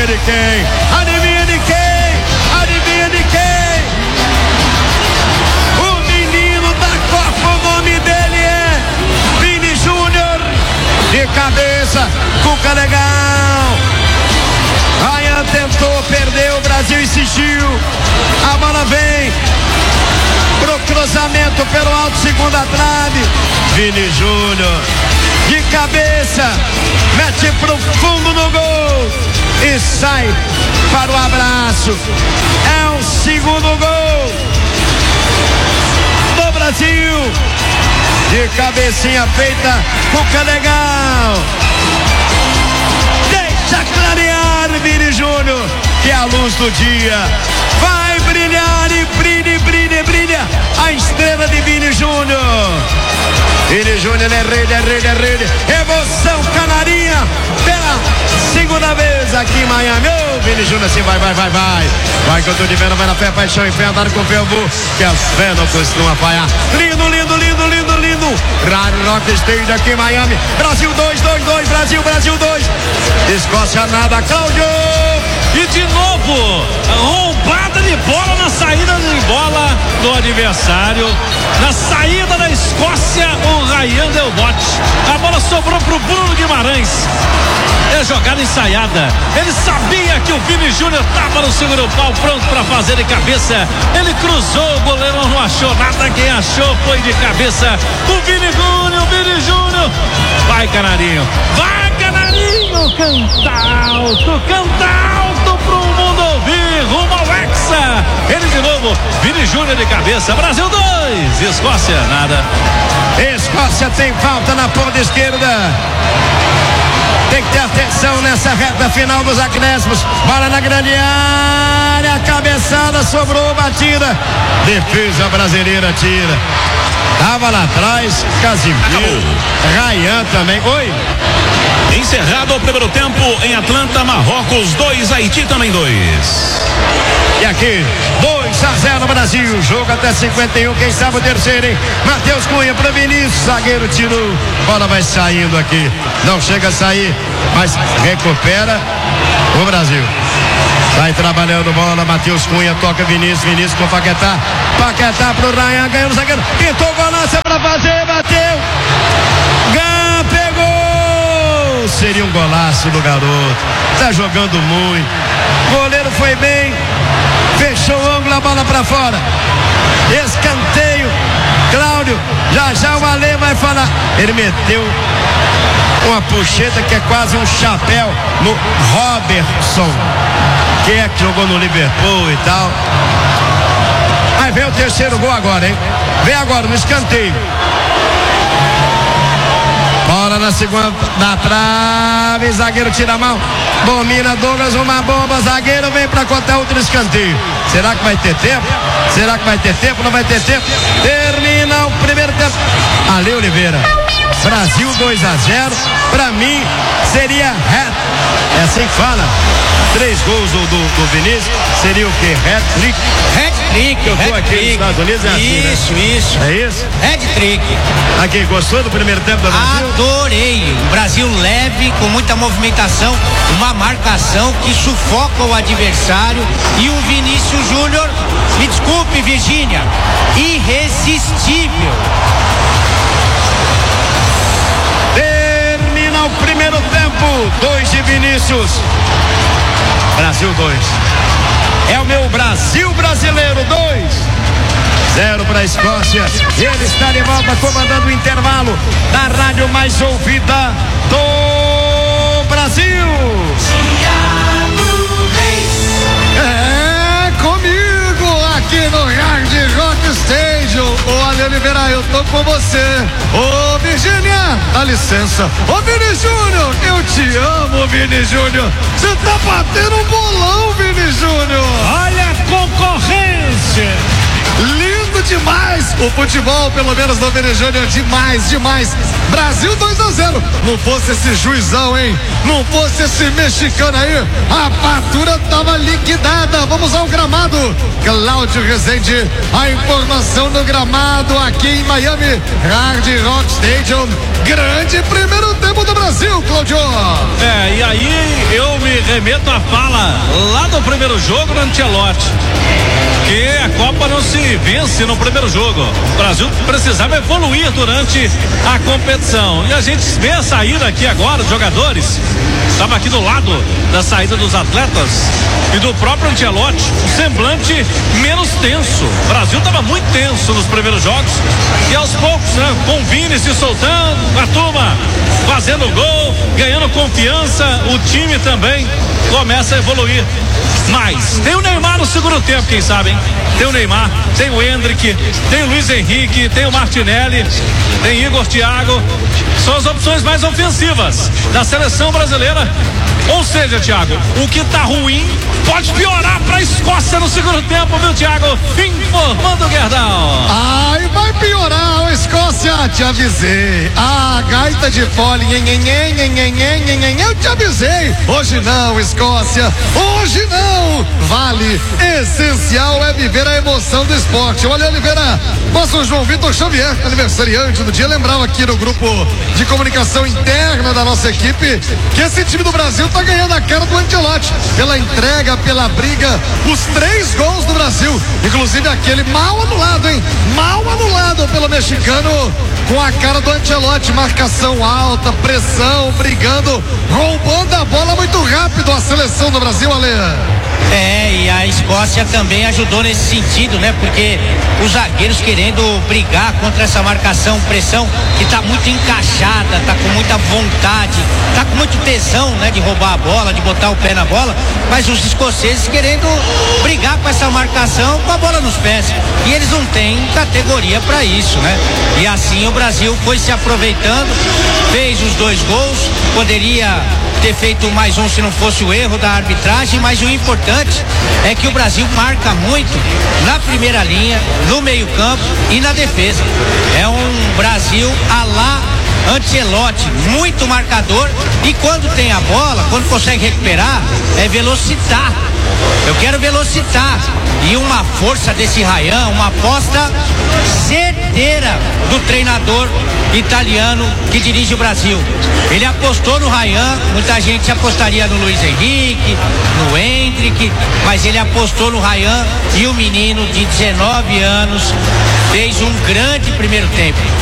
de quem? Adivinha de quem? Adivinha de quem? O menino da Copa, o nome dele é Vini Júnior. De cabeça, Cuca legal. Ryan tentou, perdeu, o Brasil insistiu. A bola vem pro cruzamento pelo alto, segunda trave. Vini Júnior de cabeça, mete pro fundo no gol e sai para o abraço. É o segundo gol do Brasil. De cabecinha feita, Cuca legal. Deixa clarear, Vini Júnior, que é a luz do dia. Vai brilhar e brilha, brilha, brilha a estrela de Vini Júnior. Vini Júnior é rei, é rei, é rei. Emoção canarinha pela segunda vez aqui em Miami. Ô, Vini Júnior, assim vai, vai, vai, vai. Vai que eu tô de vendo, vai na fé, paixão e fé, andar com fé, eu vou, que a fé não costuma falhar. Lindo, lindo, lindo, lindo, lindo. Hard Rock Stadium aqui em Miami. Brasil 2, 2, 2, Brasil, Brasil 2. Escócia nada, Cláudio. E de novo, roubada de bola na saída de bola do adversário. Na saída da Escócia, o Ryan deu bote. A bola sobrou pro Bruno Guimarães. É jogada ensaiada. Ele sabia que o Vini Júnior estava no segundo pau, pronto para fazer de cabeça. Ele cruzou, o goleiro não achou nada. Quem achou foi de cabeça o Vini Júnior. Vini Júnior. Vai, Canarinho. Vai, Canarinho. Canta alto pro mundo ouvir. Rumo ao Hexa. Ele de novo. Vini Júnior de cabeça. Brasil 2. Escócia nada. Escócia tem falta na ponta esquerda. Tem que ter atenção nessa reta final dos acréscimos. Bola na grande área, cabeçada, sobrou, batida. Defesa brasileira tira. Tava lá atrás, Casimiro. Ryan também. Oi. Encerrado o primeiro tempo em Atlanta, Marrocos 2, Haiti também 2. E aqui, 2-0 Brasil, jogo até 51, quem sabe o terceiro, hein? Matheus Cunha para Vinícius, zagueiro tirou, bola vai saindo aqui, não chega a sair, mas recupera o Brasil. Sai trabalhando bola, Matheus Cunha, toca Vinícius com Paquetá, Paquetá pro Ryan, ganhou o zagueiro, pintou golaço pra fazer, bateu, pegou, seria um golaço do garoto, tá jogando muito, goleiro foi bem, fechou o ângulo, a bola pra fora, escanteio, Cláudio, já o Ale vai falar, ele meteu uma puxeta que é quase um chapéu no Robertson, que é que jogou no Liverpool e tal. Aí vem o terceiro gol agora, hein? Vem agora no escanteio. Bola na segunda, na trave, zagueiro tira a mão, domina Douglas, uma bomba, zagueiro vem pra contar outro escanteio. Será que vai ter tempo? Será que vai ter tempo? Não vai ter tempo. Termina o primeiro tempo. Ale Oliveira, Brasil 2-0. Pra mim seria é assim que fala. 3 gols do Vinícius, seria o quê? Hat-trick? Hat-trick, eu tô aqui nos Estados Unidos, é assim, isso, né? isso. É isso? Hat-trick. Aqui, gostou do primeiro tempo do Brasil? Adorei. O Brasil leve, com muita movimentação, uma marcação que sufoca o adversário e um Vinícius Júnior, me desculpe, Virgínia, irresistível. Termina o primeiro tempo, 2 de Vinícius. Brasil 2. É o meu Brasil brasileiro 2-0 para a Escócia. Ele está de volta comandando o intervalo da rádio mais ouvida do Brasil. É comigo aqui no Hard Rock Stadium. Ô Ale Oliveira, eu tô com você. Ô Virgínia, dá licença. Ô Vini Júnior, eu te amo, Vini Júnior. Você tá batendo um bolão, Vini Júnior. Olha a concorrência. Lindo demais o futebol, pelo menos no Vini Júnior, demais, demais. Brasil 2-0. Não fosse esse juizão, hein? Não fosse esse mexicano aí, a fatura tava liquidada. Vamos ao gramado. Cláudio Rezende, a informação do gramado aqui em Miami, Hard Rock Stadium. Grande primeiro tempo do Brasil. Brasil, Cláudio. E aí eu me remeto à fala lá do primeiro jogo do Ancelotti, que a Copa não se vence no primeiro jogo. O Brasil precisava evoluir durante a competição. E a gente vê a saída aqui agora, os jogadores. Estava aqui do lado da saída dos atletas e do próprio Ancelotti, um semblante menos tenso. O Brasil estava muito tenso nos primeiros jogos e aos poucos, né, com o Vini se soltando, a turma fazendo gol, ganhando confiança, o time também começa a evoluir. Mas tem o Neymar no segundo tempo, quem sabe, hein? Tem o Neymar, tem o Endrick, tem o Luiz Henrique, tem o Martinelli, tem Igor Thiago. São as opções mais ofensivas da seleção brasileira. Ou seja, Thiago, o que tá ruim pode piorar pra Escócia no segundo tempo, viu, Thiago? Informando o Gerdau. Ai, vai piorar, ô Escócia, te avisei. Gaita de fole, eu te avisei. Hoje não, Escócia, hoje não. Vale, essencial é viver a emoção do esporte. Olha, Oliveira, nosso João Vitor Xavier, aniversariante do dia, lembrava aqui no grupo de comunicação interna da nossa equipe que esse time do Brasil tá ganhando a cara do Ancelotti pela entrega, pela briga, os 3 gols do Brasil, inclusive aquele mal anulado, hein? Mal anulado pelo mexicano, com a cara do Ancelotti, marcação alta, pressão, brigando, roubando a bola muito rápido a seleção do Brasil, Ale. E a Escócia também ajudou nesse sentido, né? Porque os zagueiros querendo brigar contra essa marcação, pressão que tá muito encaixada, tá com muita vontade, tá com muito tesão, né? De roubar a bola, de botar o pé na bola, mas os escoceses querendo brigar com essa marcação com a bola nos pés. E eles não têm categoria para isso, né? E assim o Brasil foi se aproveitando, fez os 2 gols, poderia ter feito mais um se não fosse o erro da arbitragem, mas o importante é que o Brasil marca muito na primeira linha, no meio-campo e na defesa. É um Brasil à la Ancelotti, muito marcador, e quando tem a bola, quando consegue recuperar, é velocitar. Eu quero velocitar. E uma força desse Ryan, uma aposta certeira do treinador italiano que dirige o Brasil. Ele apostou no Ryan, muita gente apostaria no Luiz Henrique, no Endrick, mas ele apostou no Ryan e o menino de 19 anos fez um grande primeiro tempo.